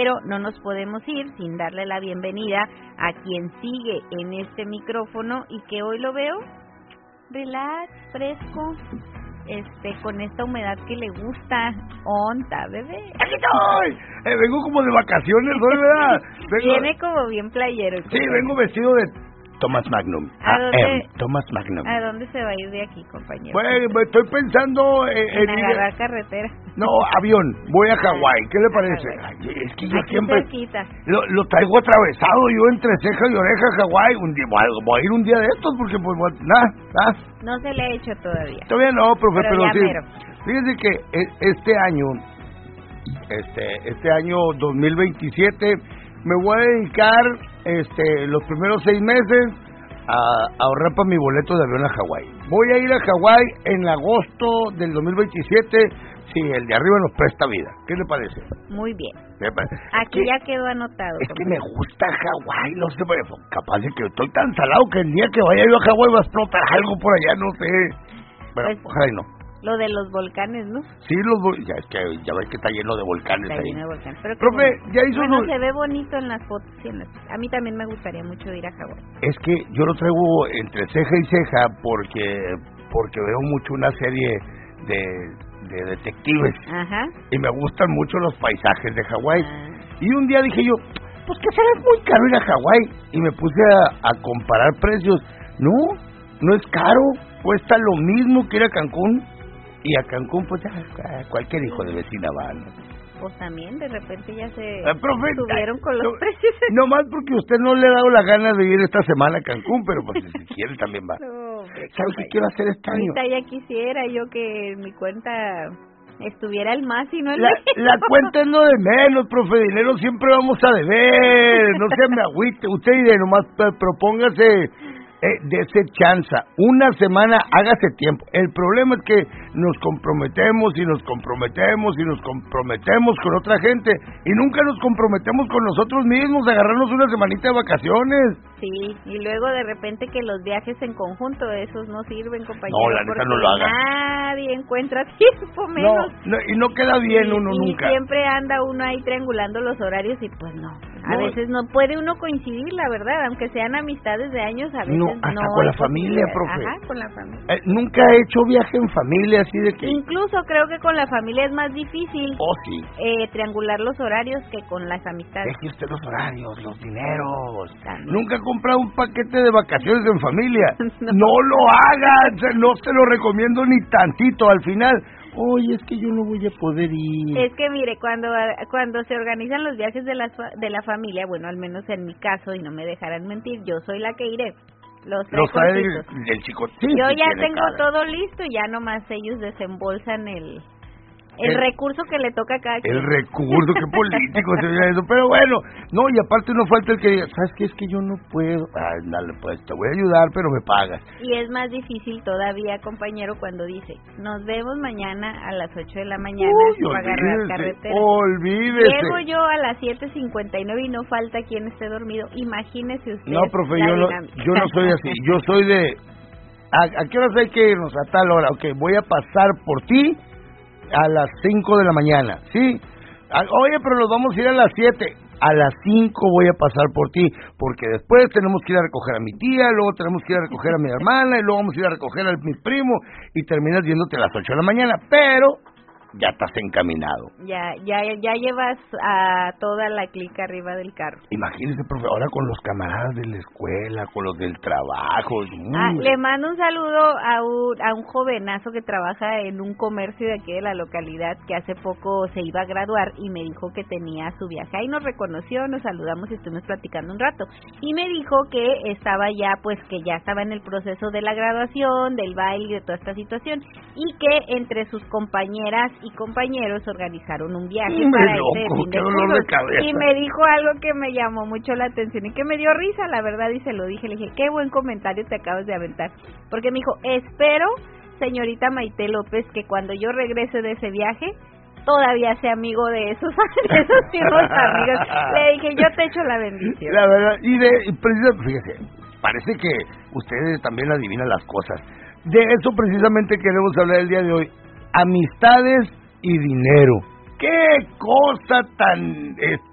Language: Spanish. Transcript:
Pero no nos podemos ir sin darle la bienvenida a quien sigue en este micrófono y que hoy lo veo relax, fresco, con esta humedad que le gusta. Onta, bebé. ¡Aquí estoy! Vengo como de vacaciones, ¿no? ¿Verdad? Viene como bien playero. Sí, vengo vestido de Thomas Magnum. Thomas Magnum. ¿A dónde se va a ir de aquí, compañero? Bueno, estoy pensando en agarrar carretera. No, avión. Voy a Hawái. ¿Qué le parece? Ay, es que yo aquí siempre cerquita. lo traigo atravesado yo entre ceja y oreja a Hawái. Voy a ir un día de estos porque pues nada. No se le ha hecho todavía. Todavía no, profe, pero sí. Mero. Fíjese que este año 2027 me voy a dedicar los primeros 6 meses a ahorrar para mi boleto de avión a Hawái. Voy a ir a Hawái en agosto del 2027 si el de arriba nos presta vida. ¿Qué le parece? Muy bien. Aquí ya quedó anotado. Es que me gusta Hawái, no sé, capaz de que estoy tan salado que el día que vaya yo a Hawái va a explotar algo por allá, no sé. Bueno, pues, ojalá y no. Lo de los volcanes, ¿no? Sí, ya ves que está lleno de volcanes está ahí. Lleno de volcanes. Pero profe, ya hizo se ve bonito en las fotos. Sí, a mí también me gustaría mucho ir a Hawái. Es que yo lo traigo entre ceja y ceja porque veo mucho una serie de detectives. Ajá. Y me gustan mucho los paisajes de Hawái. Y un día dije yo, pues que será muy caro ir a Hawái. Y me puse a comparar precios. No es caro. Cuesta lo mismo que ir a Cancún. Y a Cancún, pues ya cualquier hijo de vecina va, ¿no? Pues también, de repente ya se subieron con los precios. No más porque usted no le ha dado la gana de ir esta semana a Cancún, pero pues si quiere también va. No, ¿Sabes qué quiero hacer este año? Ahorita ya quisiera yo que mi cuenta estuviera el más y no el la cuenta es lo de menos, profe. Dinero siempre vamos a deber. No se me agüite. Usted y de nomás propóngase... Dese chanza, una semana, hágase tiempo. El problema es que nos comprometemos con otra gente y nunca nos comprometemos con nosotros mismos a agarrarnos una semanita de vacaciones. Sí, y luego de repente que los viajes en conjunto, esos no sirven, compañero. No, la neta no lo haga. Nadie encuentra tiempo menos. No, y no queda bien uno nunca. Y siempre anda uno ahí triangulando los horarios y pues no. A veces no puede uno coincidir, la verdad, aunque sean amistades de años, a veces no. Hasta con la familia, profe. Ajá, con la familia. Nunca he hecho viaje en familia, así de que... Incluso creo que con la familia es más difícil sí. Triangular los horarios que con las amistades. Deje usted los horarios, los dineros. También. Nunca he comprado un paquete de vacaciones en familia. No lo haga, no se lo recomiendo ni tantito. Al final... Oye, es que yo no voy a poder ir. Es que mire, cuando se organizan los viajes de la familia, bueno, al menos en mi caso, y no me dejarán mentir, yo soy la que iré. Los trae del chico. Sí, yo ya tengo todo listo, ya nomás ellos desembolsan el recurso que le toca a cada quien. El recurso, qué político se ve eso. Pero bueno, no, y aparte no falta el que diga, ¿sabes qué? Es que yo no puedo. Dale, pues te voy a ayudar, pero me pagas. Y es más difícil todavía, compañero, cuando dice, nos vemos mañana a las 8 de la mañana para agarrar carretera. Olvídese. Llego yo a las 7:59 y no falta quien esté dormido. Imagínese usted. No, profe, yo no soy así. Yo soy de, ¿a qué horas hay que irnos? A tal hora. Ok, voy a pasar por ti a las 5 de la mañana, ¿sí? Oye, pero nos vamos a ir a las 7. A las 5 voy a pasar por ti, porque después tenemos que ir a recoger a mi tía, luego tenemos que ir a recoger a mi hermana, y luego vamos a ir a recoger a mi primo, y terminas yéndote a las 8 de la mañana, pero ya estás encaminado. Ya llevas a toda la clica arriba del carro. Imagínese, profe, ahora con los camaradas de la escuela, con los del trabajo. Le mando un saludo a un jovenazo que trabaja en un comercio de aquí de la localidad, que hace poco se iba a graduar y me dijo que tenía su viaje. Ahí nos reconoció, nos saludamos y estuvimos platicando un rato. Y me dijo que estaba ya, que ya estaba en el proceso de la graduación, del baile y de toda esta situación. Y que entre sus compañeras y compañeros organizaron un viaje para ese fin de curso. Y me dijo algo que me llamó mucho la atención y que me dio risa, la verdad, y se lo dije. Le dije, qué buen comentario te acabas de aventar. Porque me dijo, espero, señorita Maite López, que cuando yo regrese de ese viaje todavía sea amigo de esos mismos amigos. Le dije, yo te echo la bendición. La verdad, y precisamente, fíjese, parece que ustedes también adivinan las cosas. De eso precisamente queremos hablar el día de hoy. Amistades y dinero. ¡Qué cosa tan